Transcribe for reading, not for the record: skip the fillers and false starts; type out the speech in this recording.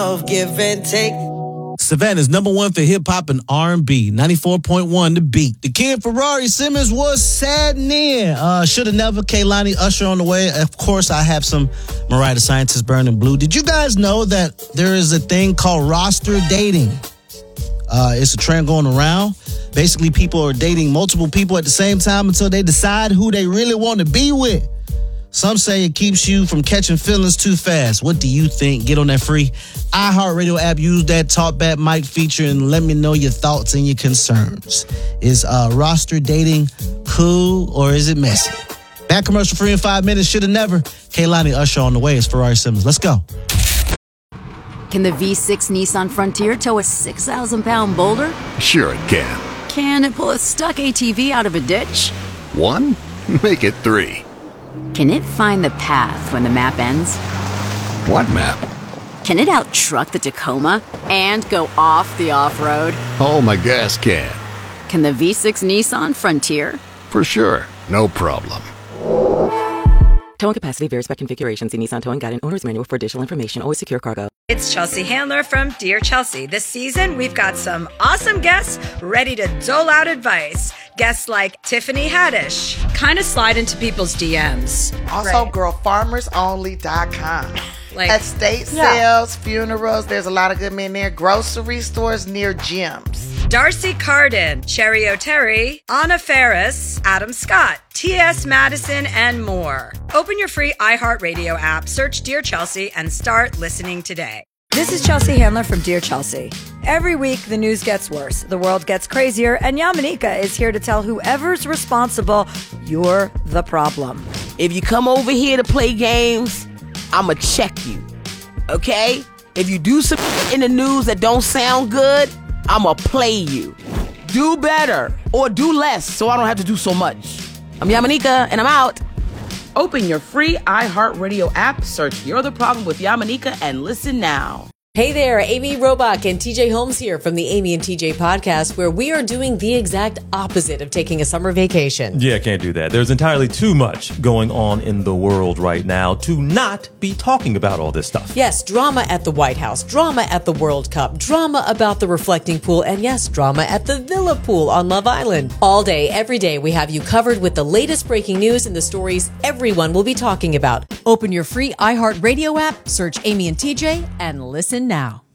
love, give and take. Savannah's number one for hip-hop and R&B, 94.1 The Beat. The Kid Ferrari Simmons was saddening. Shoulda Never, Kehlani, Usher on the way. Of course, I have some Mariah the Scientist, Burning Blue. Did you guys know that there is a thing called roster dating? It's a trend going around. Basically, people are dating multiple people at the same time until they decide who they really want to be with. Some say it keeps you from catching feelings too fast. What do you think? Get on that free iHeartRadio app. Use that TalkBack mic feature and let me know your thoughts and your concerns. Is roster dating cool or is it messy? Back commercial free in 5 minutes. Shoulda Never. Kehlani, Usher on the way. It's Ferrari Simmons. Let's go. Can the V6 Nissan Frontier tow a 6,000-pound boulder? Sure it can. Can it pull a stuck ATV out of a ditch? 1? Make it 3. Can it find the path when the map ends? What map? Can it out-truck the Tacoma and go off the off-road? Oh, my gas can. Can the V6 Nissan Frontier? For sure. No problem. Towing capacity varies by configuration. See Nissan Towing Guide and Owner's Manual for additional information. Always secure cargo. It's Chelsea Handler from Dear Chelsea. This season, we've got some awesome guests ready to dole out advice. Guests like Tiffany Haddish, kind of slide into people's DMs. Also, girlfarmersonly.com. Like estate sales, funerals. There's a lot of good men there. Grocery stores near gyms. Darcy Carden, Cherry O'Terry, Anna Ferris, Adam Scott, T.S. Madison, and more. Open your free iHeartRadio app, search Dear Chelsea, and start listening today. This is Chelsea Handler from Dear Chelsea. Every week, the news gets worse, the world gets crazier, and Yamanika is here to tell whoever's responsible, you're the problem. If you come over here to play games, I'ma check you, okay? If you do some in the news that don't sound good, I'ma play you. Do better or do less so I don't have to do so much. I'm Yamanika and I'm out. Open your free iHeartRadio app, search You're the Problem with Yamanika and listen now. Hey there, Amy Robach and TJ Holmes here from the Amy and TJ podcast, where we are doing the exact opposite of taking a summer vacation. Yeah, can't do that. There's entirely too much going on in the world right now to not be talking about all this stuff. Yes, drama at the White House, drama at the World Cup, drama about the reflecting pool, and yes, drama at the Villa pool on Love Island. All day, every day, we have you covered with the latest breaking news and the stories everyone will be talking about. Open your free iHeartRadio app, search Amy and TJ, and listen now.